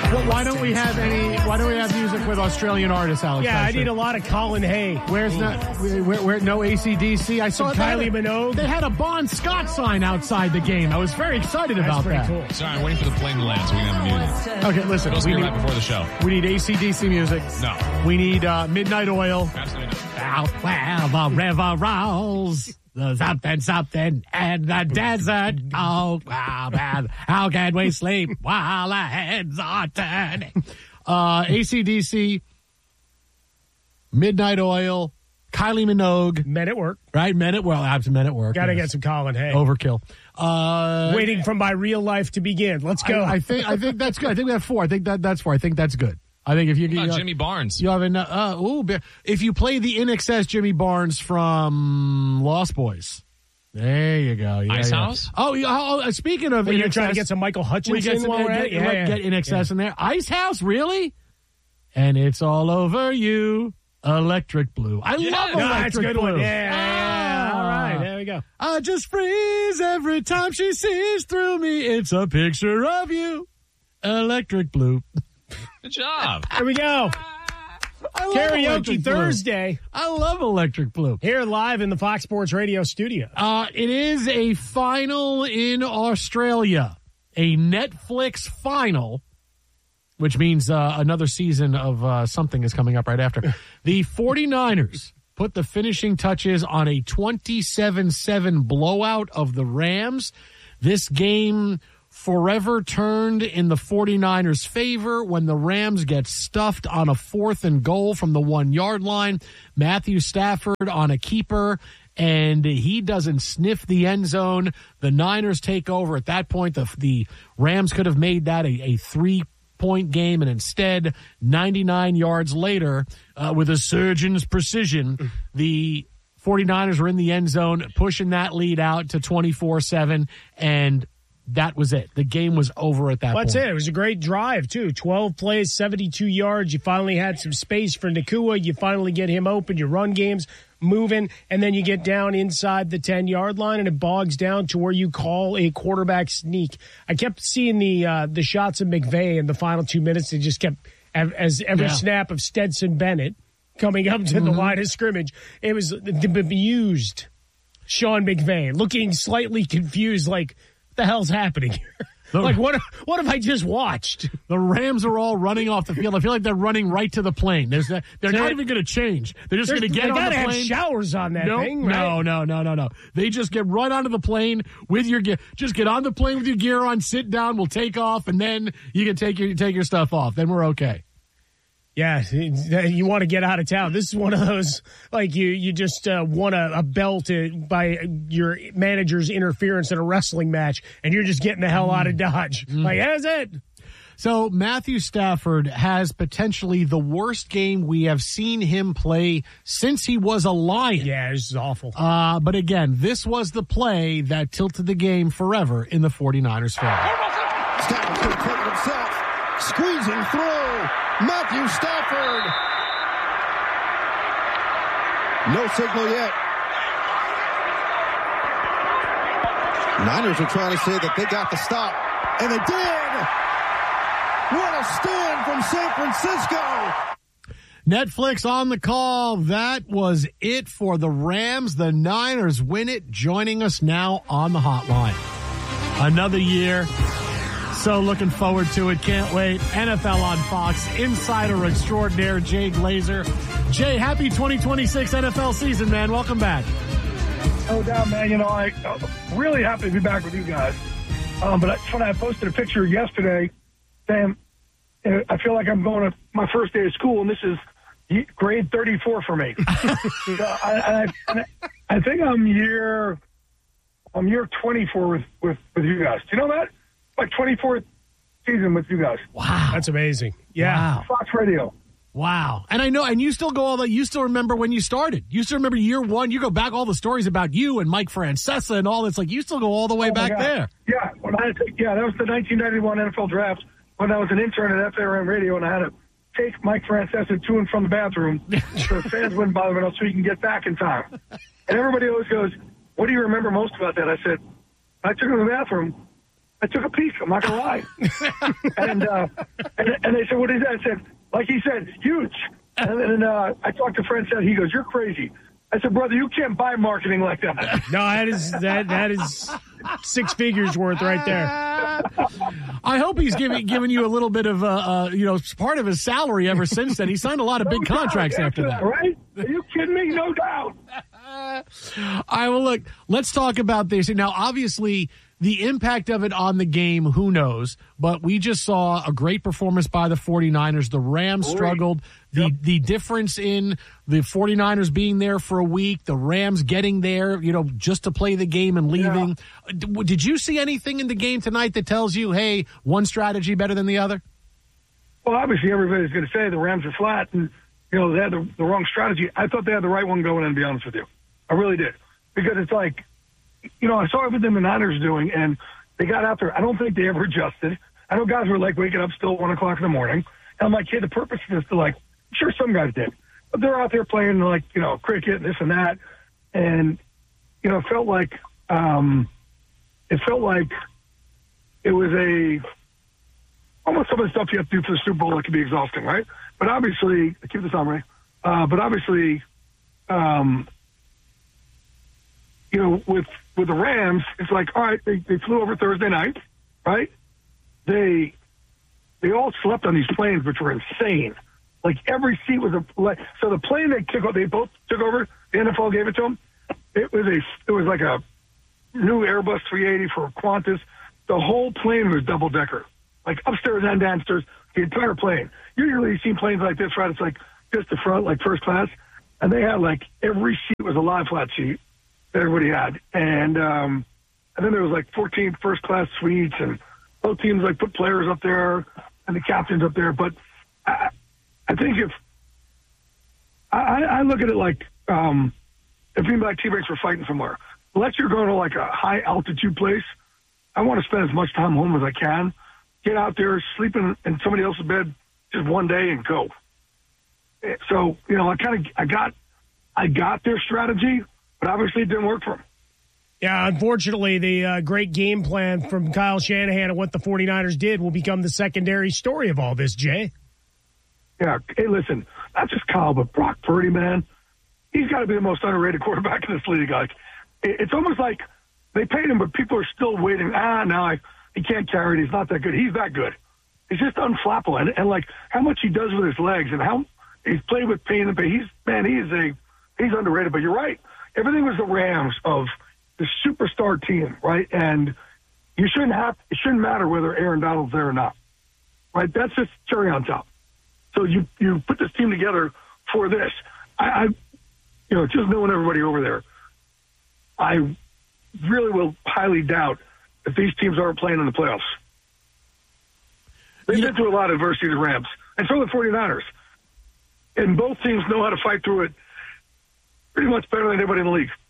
Well, why don't we have music with Australian artists, Alex? Yeah, I need a lot of Colin Hay. Where's no AC/DC? I saw Kylie Minogue. They had a Bon Scott sign outside the game. I was very excited about that. Cool. Sorry, I'm waiting for the plane to land so we can have the music. Okay, listen. Supposed to be right before the show. We need AC/DC music. No. We need Midnight Oil. Absolutely not. Out where the river rolls, the something and the desert. Oh, wow, man. How can we sleep while our heads are turning? AC/DC, Midnight Oil, Kylie Minogue. Men at Work. Right, Men at Work. Got to get some Colin Hay. Overkill. Waiting for my real life to begin. Let's go. I think that's good. I think we have 4. I think that's 4. I think that's good. I think if you get Jimmy Barnes, you have if you play the INXS Jimmy Barnes from Lost Boys, there you go. Yeah, Ice House. Oh, speaking of, you're trying to get some Michael Hutchinson while we're at it. Get INXS in there. Ice House, really? And it's all over you, Electric Blue. I love Electric that's a good Blue. one. Yeah. All right, there we go. I just freeze every time she sees through me. It's a picture of you, Electric Blue. Good job. Here we go. Karaoke Thursday. I love Electric Blue. Here live in the Fox Sports Radio studio. It is a final in Australia. A Netflix final, which means another season of something is coming up right after. The 49ers put the finishing touches on a 27-7 blowout of the Rams. This game forever turned in the 49ers' favor when the Rams get stuffed on a 4th and goal from the 1-yard line. Matthew Stafford on a keeper, and he doesn't sniff the end zone. The Niners take over. At that point, the Rams could have made that a 3-point game, and instead, 99 yards later, with a surgeon's precision, the 49ers were in the end zone, pushing that lead out to 24-7, and that was it. The game was over at that point. That's it. It was a great drive, too. 12 plays, 72 yards. You finally had some space for Nacua. You finally get him open. Your run game's moving. And then you get down inside the 10-yard line, and it bogs down to where you call a quarterback sneak. I kept seeing the shots of McVay in the final 2 minutes. They just kept, as every snap of Stetson Bennett coming up to the line of scrimmage, it was the bemused Sean McVay, looking slightly confused, like, the hell's happening here? Like, what have I just watched? The Rams are all running off the field. I feel like they're running right to they're not even going to change. They're just going to get on the plane. They got to have showers on that thing, right? No. They just get right onto the plane with your gear. Just get on the plane with your gear on, sit down, we'll take off, and then you can take your stuff off. Then we're okay. Yeah, you want to get out of town. This is one of those, like, you just won a belt by your manager's interference in a wrestling match, and you're just getting the hell out of Dodge. Like, that's it. So Matthew Stafford has potentially the worst game we have seen him play since he was a Lion. Yeah, this is awful. But again, this was the play that tilted the game forever in the 49ers' favor. Stafford's going to take it himself. Squeezing through. Matthew Stafford. No signal yet. Niners are trying to say that they got the stop, and they did. What a stand from San Francisco. Netflix on the call. That was it for the Rams. The Niners win it. Joining us now on the hotline. Another year. So looking forward to it. Can't wait. NFL on Fox. Insider extraordinaire Jay Glazer. Jay, happy 2026 NFL season, man. Welcome back. No doubt, man. I'm really happy to be back with you guys. But I posted a picture yesterday saying I feel like I'm going to my first day of school, and this is grade 34 for me. So I think I'm year 24 with you guys. Do you know that? My 24th season with you guys. Wow. That's amazing. Yeah. Wow. Fox Radio. Wow. And I know, and you still go all that. You still remember when you started. You still remember year one. You go back all the stories about you and Mike Francesa and all this. Like, you still go all the way back there. Yeah. That was the 1991 NFL draft when I was an intern at FRM Radio, and I had to take Mike Francesa to and from the bathroom so the fans wouldn't bother him so he can get back in time. And everybody always goes, what do you remember most about that? I said, I took him to the bathroom, I took a peek. I'm not going to lie. and they said, what is that? I said, like he said, huge. And then I talked to a friend, said, he goes, you're crazy. I said, brother, you can't buy marketing like that. No, that is 6 figures worth right there. I hope he's giving you a little bit of part of his salary ever since then. He signed a lot of big contracts after that. Right? Are you kidding me? No doubt. All right, well, look, let's talk about this. Now, obviously, the impact of it on the game, who knows? But we just saw a great performance by the 49ers. The Rams struggled. The difference in the 49ers being there for a week, the Rams getting there, just to play the game and leaving. Yeah. Did you see anything in the game tonight that tells you, hey, one strategy better than the other? Well, obviously, everybody's going to say the Rams are flat and, they had the wrong strategy. I thought they had the right one going in, to be honest with you. I really did. Because it's like, I saw everything the Niners doing, and they got out there. I don't think they ever adjusted. I know guys were, waking up still at 1 o'clock in the morning. And I'm like, hey, the purpose of this is I'm sure some guys did. But they're out there playing, cricket and this and that. And, it felt like it was almost some of the stuff you have to do for the Super Bowl that could be exhausting, right? But obviously, keep this on, Ray. With the Rams, it's like, all right, they flew over Thursday night, right? They all slept on these planes, which were insane. Like every seat was so the plane they both took over. The NFL gave it to them. It was like a new Airbus 380 for Qantas. The whole plane was double decker, like upstairs and downstairs, the entire plane. Usually you see planes like this, right? It's like just the front, like first class, and they had every seat was a lie flat seat that everybody had, and then there was 14 first class suites, and both teams put players up there and the captains up there. But I think if I look at it if me and my teammates were fighting somewhere, unless you're going to a high altitude place, I want to spend as much time home as I can. Get out there, sleep in somebody else's bed just one day and go. So I got their strategy, but obviously it didn't work for them. Yeah, unfortunately, the great game plan from Kyle Shanahan and what the 49ers did will become the secondary story of all this, Jay. Yeah, hey, listen, not just Kyle, but Brock Purdy, man. He's got to be the most underrated quarterback in this league. It's almost like they paid him, but people are still waiting. No, he can't carry it. He's not that good. He's that good. He's just unflappable. And how much he does with his legs and how he's played with pain and pain. He's underrated. But you're right. Everything was the Rams of the superstar team, right? And it shouldn't matter whether Aaron Donald's there or not, right? That's just cherry on top. So you put this team together for this. I just knowing everybody over there, I really will highly doubt if these teams aren't playing in the playoffs. They've been through a lot of adversity, the Rams, and so the 49ers. And both teams know how to fight through it pretty much better than anybody in the league.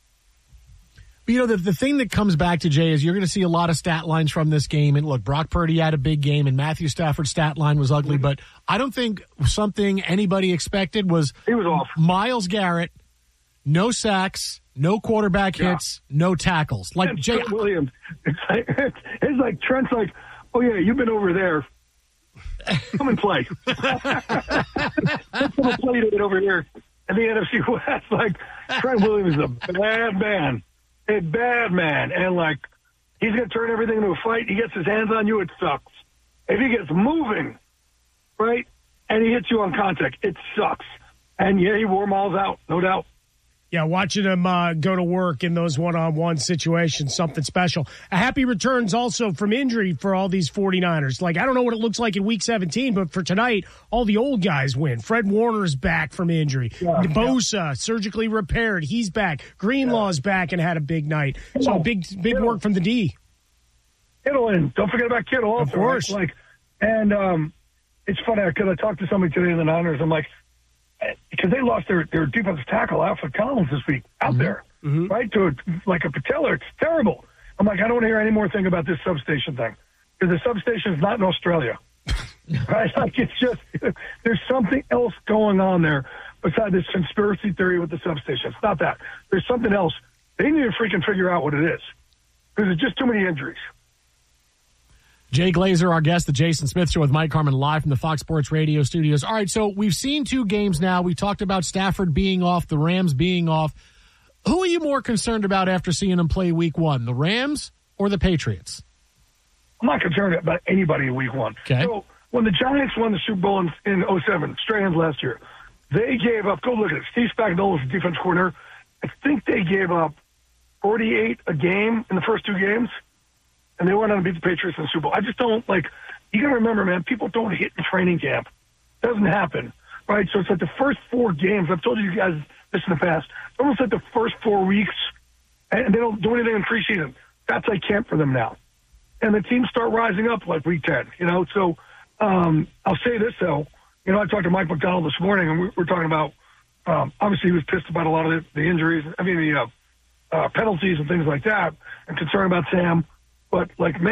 But the thing that comes back to, Jay, is you're going to see a lot of stat lines from this game. And look, Brock Purdy had a big game, and Matthew Stafford's stat line was ugly. But I don't think something anybody expected was he was off. Myles Garrett, no sacks, no quarterback hits, no tackles. Jay Trent Williams, it's like Trent's oh yeah, you've been over there. Come and play. Let's come and play it over here in the NFC West. Trent Williams is a bad man. A bad man. And, he's going to turn everything into a fight. He gets his hands on you, it sucks. If he gets moving, right, and he hits you on contact, it sucks. And, yeah, he wore Myles out, no doubt. Yeah, watching him go to work in those one-on-one situations, something special. A happy returns also from injury for all these 49ers. I don't know what it looks like in Week 17, but for tonight, all the old guys win. Fred Warner's back from injury. Bosa, surgically repaired. He's back. Greenlaw's back and had a big night. So big work from the D. Kittle, and don't forget about Kittle also. Of course. Right? It's funny because I talked to somebody today in the Niners. I'm like, because they lost their defensive tackle, Alfred Collins, this week out there, right, to a patella. It's terrible. I'm like, I don't want to hear any more thing about this substation thing because the substation is not in Australia, right? It's just there's something else going on there besides this conspiracy theory with the substation. It's not that. There's something else. They need to freaking figure out what it is because there's just too many injuries. Jay Glazer, our guest, the Jason Smith Show with Mike Harmon live from the Fox Sports Radio studios. All right, so we've seen 2 games now. We talked about Stafford being off, the Rams being off. Who are you more concerned about after seeing them play week 1, the Rams or the Patriots? I'm not concerned about anybody in week 1. Okay. So when the Giants won the Super Bowl in 2007, Strahan's last year, they gave up, go look at it, Steve Spagnuolo was the defense coordinator. I think they gave up 48 a game in the first 2 games. And they went on to beat the Patriots in the Super Bowl. I just don't, you got to remember, man, people don't hit in training camp. It doesn't happen, right? So it's like the first 4 games. I've told you guys this in the past. It's almost like the first 4 weeks, and they don't do anything in preseason. That's like camp for them now. And the teams start rising up like week 10, So I'll say this, though. I talked to Mike McDonald this morning, and we're talking about, obviously he was pissed about a lot of the injuries, the penalties and things like that, and concerned about Sam. But,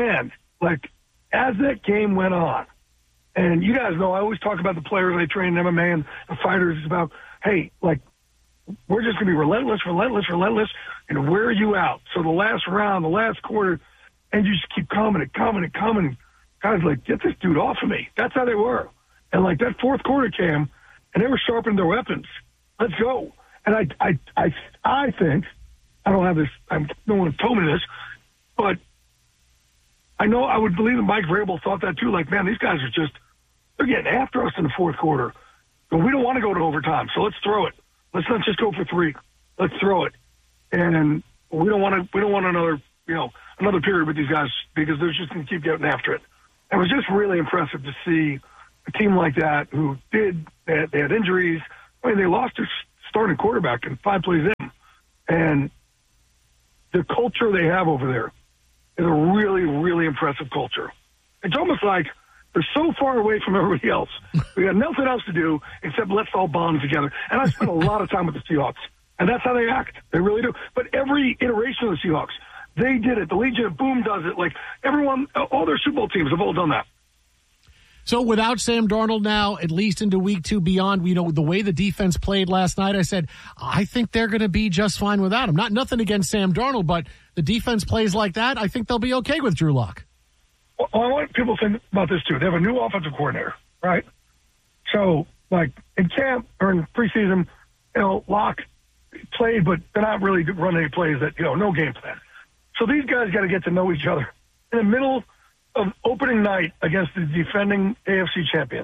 as that game went on, and you guys know I always talk about the players I train in MMA and the fighters. It's about, hey, we're just going to be relentless, and wear you out. So the last round, the last quarter, and you just keep coming. Guys get this dude off of me. That's how they were. And, that fourth quarter came, and they were sharpening their weapons. Let's go. And I think, I don't have this, no one told me this, but I know I would believe that Mike Vrabel thought that too. Man, these guys are they're getting after us in the fourth quarter. But we don't want to go to overtime, so let's throw it. Let's not just go for 3. Let's throw it. And we don't want another, another period with these guys because they're just going to keep getting after it. It was just really impressive to see a team like that who they had injuries. I mean, they lost their starting quarterback in 5 plays in. And the culture they have over there is a really, really impressive culture. It's almost like they're so far away from everybody else. We got nothing else to do except let's all bond together. And I spent a lot of time with the Seahawks, and that's how they act. They really do. But every iteration of the Seahawks, they did it. The Legion of Boom does it. Everyone, all their Super Bowl teams have all done that. So without Sam Darnold now, at least into week 2 beyond, the way the defense played last night, I said, I think they're going to be just fine without him. Nothing against Sam Darnold, but the defense plays like that, I think they'll be okay with Drew Lock. Well, I want people to think about this, too. They have a new offensive coordinator, right? So, in camp or in preseason, Lock played, but they're not really running any plays that, no game plan. So these guys got to get to know each other. In the middle of opening night against the defending AFC champions.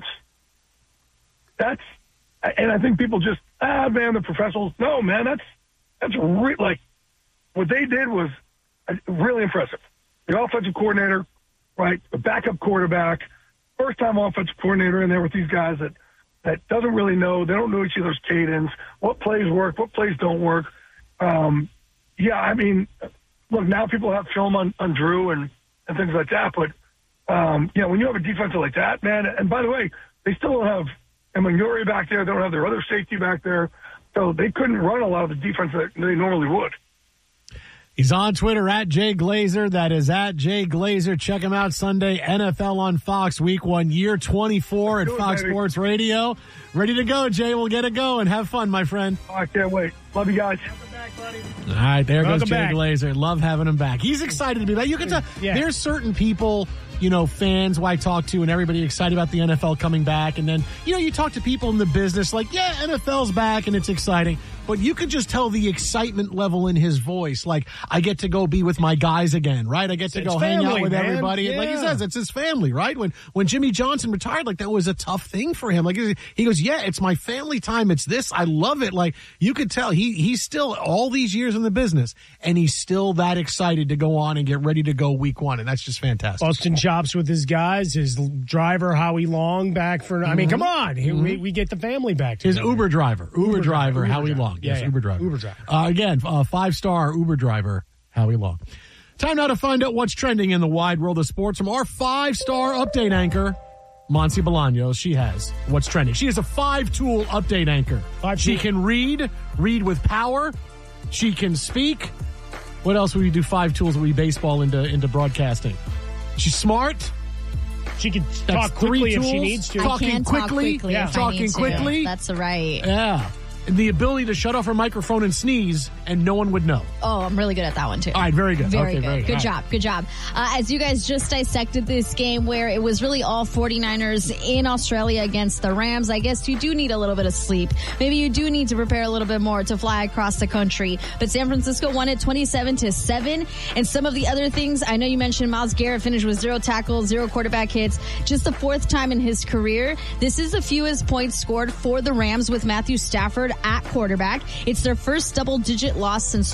And I think people just, man, the professionals. No, man, that's what they did was really impressive. The offensive coordinator, right, the backup quarterback, first-time offensive coordinator in there with these guys that doesn't really know. They don't know each other's cadence, what plays work, what plays don't work. Look, now people have film on Drew and things like that. But, when you have a defensive like that, man, and by the way, they still don't have Emmanuel back there. They don't have their other safety back there. So they couldn't run a lot of the defense that they normally would. He's on Twitter at Jay Glazer. That is at Jay Glazer. Check him out Sunday, NFL on Fox, week 1, year 24 at Fox Sports Radio. Ready to go, Jay. We'll get it going. Have fun, my friend. Oh, I can't wait. Love you guys. Welcome back, buddy. All right, there goes Jay back. Glazer. Love having him back. He's excited to be back. You can tell there's certain people, fans who I talk to and everybody excited about the NFL coming back. And then, you talk to people in the business NFL's back and it's exciting. But you could just tell the excitement level in his voice. I get to go be with my guys again, right? I get to go hang out with everybody. Yeah. And like he says, it's his family, right? When Jimmy Johnson retired, that was a tough thing for him. He goes, yeah, it's my family time. It's this. I love it. You could tell he's still all these years in the business and he's still that excited to go on and get ready to go week 1. And that's just fantastic. Boston chops with his guys, his driver, Howie Long back for, I mean, come on. We get the family back. His Uber driver, Howie Long. Yes, Uber driver. Again, 5-star Uber driver, Howie Long. Time now to find out what's trending in the wide world of sports from our 5-star update anchor, Monse Bolaños. She has what's trending. She is a 5-tool update anchor. She can read with power. She can speak. What else would we do? 5 tools that we baseball into broadcasting. She's smart. She can talk quickly if she needs to. Talking quickly. Talking quickly. That's right. Yeah. Yeah. the ability to shut off her microphone and sneeze, and no one would know. Oh, I'm really good at that one, too. All right, very good. Very okay, good. Very good job. Good job. As you guys just dissected this game where it was really all 49ers in Australia against the Rams, I guess you do need a little bit of sleep. Maybe you do need to prepare a little bit more to fly across the country. But San Francisco won it 27-7. And some of the other things, I know you mentioned Myles Garrett finished with 0 tackles, 0 quarterback hits. Just the 4th time in his career. This is the fewest points scored for the Rams with Matthew Stafford at quarterback. It's their first double-digit loss since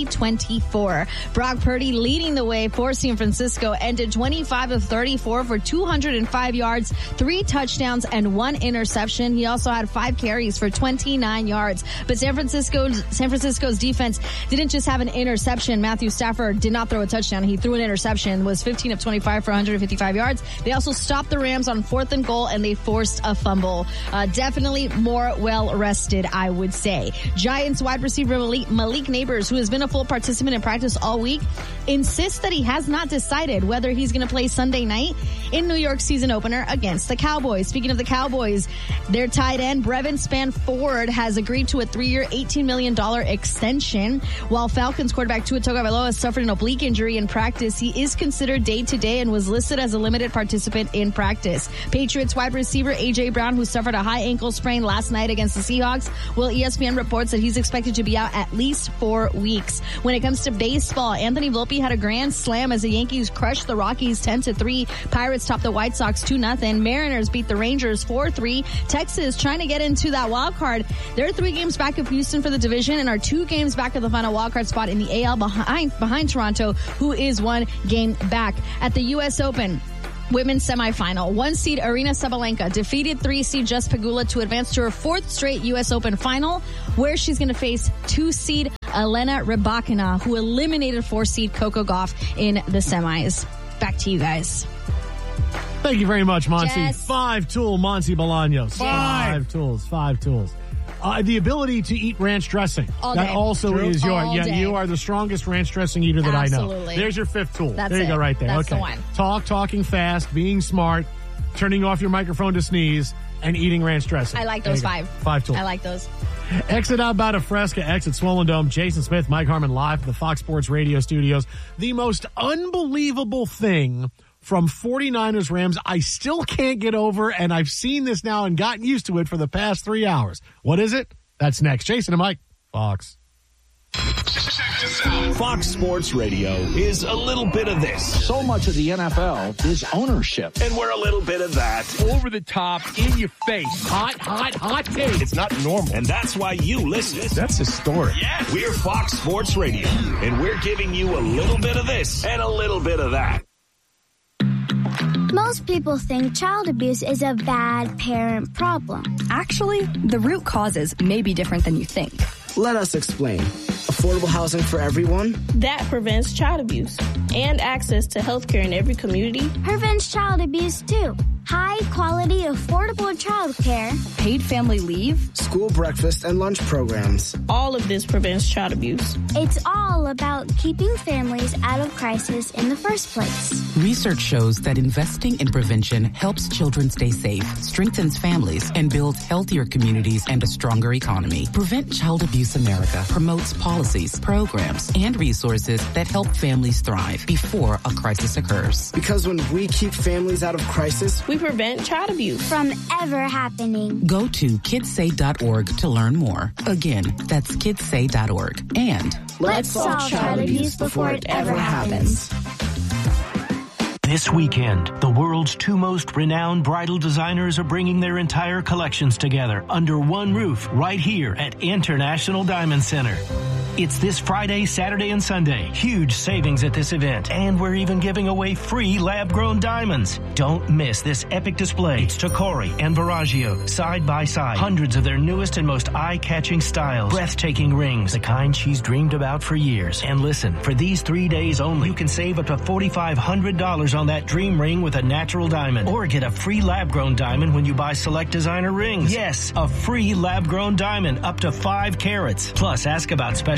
2024. Brock Purdy leading the way for San Francisco, ended 25 of 34 for 205 yards, 3 touchdowns, and 1 interception. He also had 5 carries for 29 yards. But San Francisco's defense didn't just have an interception. Matthew Stafford did not throw a touchdown. He threw an interception, was 15 of 25 for 155 yards. They also stopped the Rams on 4th and goal, and they forced a fumble. Definitely more well-rested, I would say. Giants wide receiver Malik Neighbors, who has been a full participant in practice all week, insists that he has not decided whether he's going to play Sunday night in New York's season opener against the Cowboys. Speaking of the Cowboys, their tight end Brevin Spann-Ford has agreed to a 3-year, $18 million extension. While Falcons quarterback Tua Tagovailoa suffered an oblique injury in practice, he is considered day-to-day and was listed as a limited participant in practice. Patriots wide receiver A.J. Brown, who suffered a high ankle sprain last night against the Seahawks, well, ESPN reports that he's expected to be out at least 4 weeks. When it comes to baseball, Anthony Volpe had a grand slam as the Yankees crushed the Rockies 10-3. Pirates topped the White Sox 2-0. Mariners beat the Rangers 4-3. Texas trying to get into that wild card. They're 3 games back of Houston for the division and are 2 games back of the final wild card spot in the AL behind Toronto, who is 1 game back. At the U.S. Open women's semifinal, 1 seed Arina Sabalenka defeated 3 seed Jess Pegula to advance to her 4th straight U.S. Open final, where she's going to face 2 seed Elena Rybakina, who eliminated 4 seed Coco Gauff in the semis. Back to you guys. Thank you very much, Monty. Yes. 5-tool Monty Bolaños. 5 tools. 5 tools. The ability to eat ranch dressing. All that day. also True. is All your. day. You are the strongest ranch dressing eater that I know. Absolutely. There's your 5th tool. That's there you it. go, right there. That's okay. the one. Talking fast, being smart, turning off your microphone to sneeze, and eating ranch dressing. I like those 5. 5 tools. I like those. Exit out about a Fresca, exit Swollen Dome. Jason Smith, Mike Harmon live from the Fox Sports Radio studios. The most unbelievable thing from 49ers Rams I still can't get over, and I've seen this now and gotten used to it for the past 3 hours. What is it? That's next. Jason and Mike, Fox. Fox Sports Radio is a little bit of this. So much of the NFL is ownership. And we're a little bit of that. Over the top, in your face. Hot take. It's not normal. And that's why you listen. That's historic. Yeah, we're Fox Sports Radio. And we're giving you a little bit of this and a little bit of that. Most people think child abuse is a bad parent problem. Actually, the root causes may be different than you think. Let us explain. Affordable housing for everyone? That prevents child abuse and access to health care in every community. Prevents child abuse, too. High quality, affordable child care. Paid family leave. School breakfast and lunch programs. All of this prevents child abuse. It's all about keeping families out of crisis in the first place. Research shows that investing in prevention helps children stay safe, strengthens families, and builds healthier communities and a stronger economy. Prevent Child Abuse America promotes policies, programs, and resources that help families thrive before a crisis occurs. Because when we keep families out of crisis, we prevent child abuse from ever happening. Go to kidssay.org to learn more. Again, that's kidssay.org. And let's solve child abuse before it ever happens. This weekend, the world's 2 most renowned bridal designers are bringing their entire collections together under one roof right here at International Diamond Center. It's this Friday, Saturday, and Sunday. Huge savings at this event. And we're even giving away free lab-grown diamonds. Don't miss this epic display. It's Tacori and Verragio, side by side. Hundreds of their newest and most eye-catching styles. Breathtaking rings, the kind she's dreamed about for years. And listen, for these 3 days only, you can save up to $4,500 on that dream ring with a natural diamond. Or get a free lab-grown diamond when you buy select designer rings. Yes, a free lab-grown diamond up to 5 carats. Plus, ask about special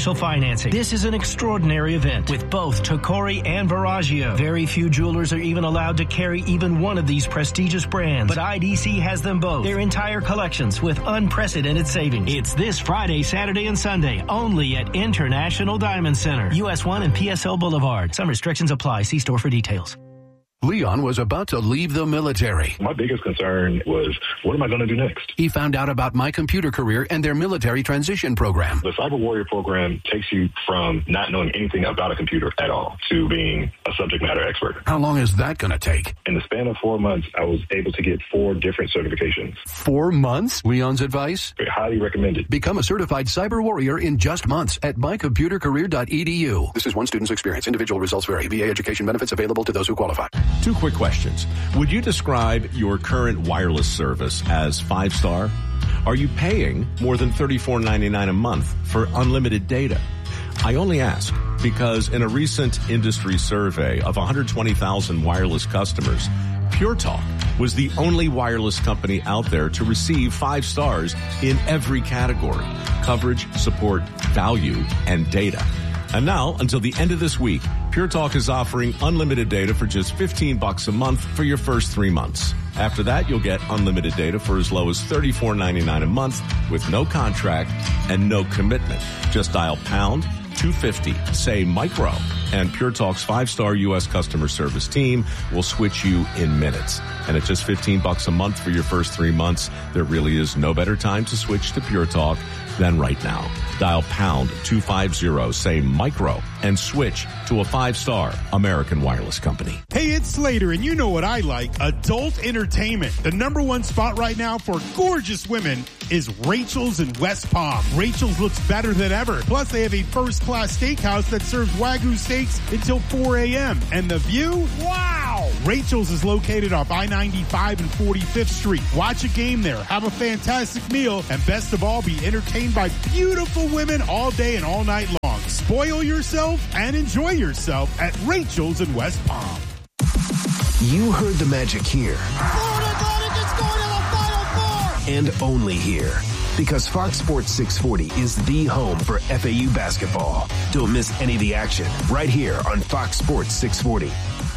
special financing. This is an extraordinary event with both Tacori and Veragio. Very few jewelers are even allowed to carry even one of these prestigious brands, but IDC has them both. Their entire collections with unprecedented savings. It's this Friday, Saturday, and Sunday only at International Diamond Center, US 1 and PSL Boulevard. Some restrictions apply. See store for details. Leon was about to leave the military. My biggest concern was, what am I going to do next? He found out about My Computer Career and their military transition program. The Cyber Warrior program takes you from not knowing anything about a computer at all to being a subject matter expert. How long is that going to take? In the span of 4 months, I was able to get 4 different certifications. 4 months? Leon's advice? Highly recommended. Become a certified cyber warrior in just months at mycomputercareer.edu. This is one student's experience. Individual results vary. VA education benefits available to those who qualify. 2 quick questions. Would you describe your current wireless service as 5-star? Are you paying more than $34.99 a month for unlimited data? I only ask because in a recent industry survey of 120,000 wireless customers, Pure Talk was the only wireless company out there to receive 5 stars in every category: coverage, support, value, and data. And now, until the end of this week, Pure Talk is offering unlimited data for just $15 a month for your first 3 months. After that, you'll get unlimited data for as low as $34.99 a month with no contract and no commitment. Just dial pound 250, say micro, and Pure Talk's 5-star U.S. customer service team will switch you in minutes. And at just $15 a month for your first 3 months, there really is no better time to switch to Pure Talk than right now. Dial pound 250, say micro, and switch to a 5-star American wireless company. Hey, it's Slater, and you know what I like. Adult entertainment. The #1 spot right now for gorgeous women is Rachel's in West Palm. Rachel's looks better than ever. Plus, they have a first-class steakhouse that serves Wagyu steaks until 4 a.m. And the view? Wow! Rachel's is located off I-95 and 45th Street. Watch a game there, have a fantastic meal, and best of all, be entertained by beautiful women all day and all night long. Spoil yourself and enjoy yourself at Rachel's in West Palm. You heard the magic here. Florida Atlantic is going to the Final Four! And only here. Because Fox Sports 640 is the home for FAU basketball. Don't miss any of the action right here on Fox Sports 640.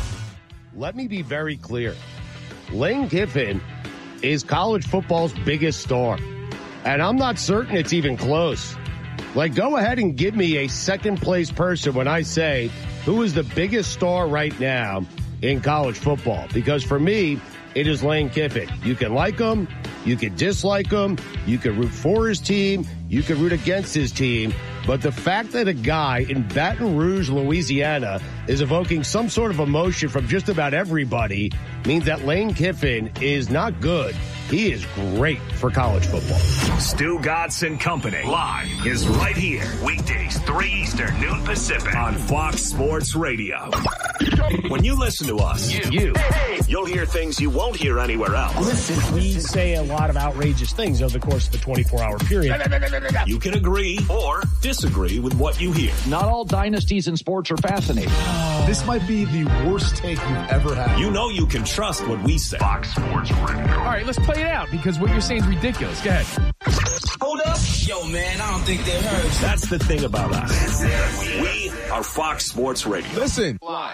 Let me be very clear. Lane Kiffin is college football's biggest star. And I'm not certain it's even close. Like, go ahead and give me a second-place person when I say who is the biggest star right now in college football. Because for me, it is Lane Kiffin. You can like him. You can dislike him. You can root for his team. You can root against his team. But the fact that a guy in Baton Rouge, Louisiana, is evoking some sort of emotion from just about everybody means that Lane Kiffin is not good. He is great for college football. Stu Godson Company live is right here. Weekdays, 3 Eastern, noon Pacific on Fox Sports Radio. When you listen to us, you'll hear things you won't hear anywhere else. Listen, we say a lot of outrageous things over the course of the 24-hour period. You can agree or disagree with what you hear. Not all dynasties in sports are fascinating. This might be the worst take you've ever had. You know you can trust what we say. Fox Sports Radio. All right, let's play it out because what you're saying is ridiculous. Go ahead. Hold up. Yo, man, I don't think they heard. That's the thing about us. We are Fox Sports Radio. Listen. Live.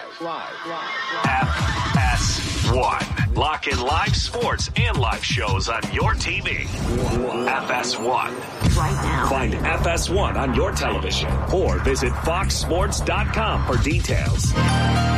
FS1. Lock in live sports and live shows on your TV. FS1. Right now. Find FS1 on your television or visit foxsports.com for details.